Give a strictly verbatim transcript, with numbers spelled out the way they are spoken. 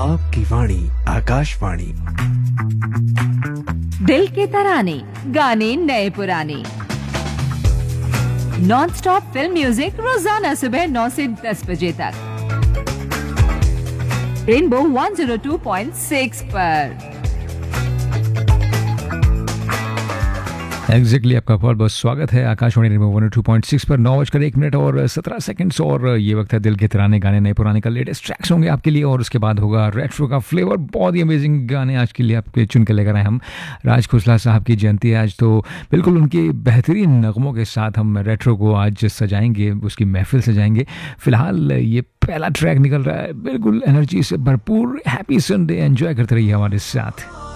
आपकी वाणी आकाशवाणी। दिल के तराने, गाने नए पुराने, नॉन स्टॉप फिल्म म्यूजिक रोजाना सुबह नौ से दस बजे तक rainbow one zero two point six पर। एग्जैक्टली आपका बहुत बहुत स्वागत है Akashvani rainbow one two point six पर। नौ बजकर एक मिनट और सत्रह सेकंड्स और ये वक्त है दिल के तराने, गाने नए पुराने का लेटेस्ट ट्रैक्स होंगे आपके लिए और उसके बाद होगा रेट्रो का फ्लेवर। बहुत ही अमेजिंग गाने आज के लिए आपके चुन के लेकर आए हम। राज खुसला साहब की जयंती है आज, तो बिल्कुल उनके बेहतरीन नगमों के साथ हम रेट्रो को आज सजाएंगे, उसकी महफिल सजाएंगे। फिलहाल ये पहला ट्रैक निकल रहा है बिल्कुल एनर्जी से भरपूर। हैप्पी संडे, एंजॉय करते रहिए हमारे साथ।